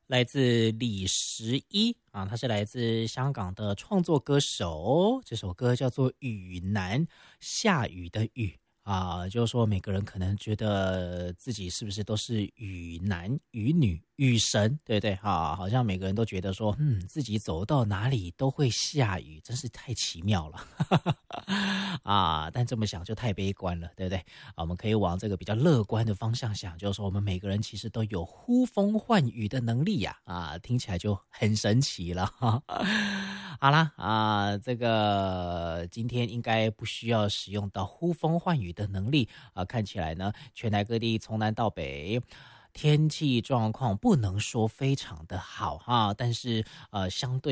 来自李十一啊，他是来自香港的创作歌手，这首歌叫做《雨男》，下雨的雨。啊，就是说每个人可能觉得自己是不是都是雨男、雨女、雨神，对不对？啊，好像每个人都觉得说，自己走到哪里都会下雨，真是太奇妙了。啊，但这么想就太悲观了，对不对？啊，我们可以往这个比较乐观的方向想，就是说我们每个人其实都有呼风唤雨的能力呀。啊，听起来就很神奇了哈。好啦，啊，这个今天应该不需要使用到呼风唤雨的能力啊。看起来呢，全台各地从南到北，天气状况不能说非常的好哈，但是相对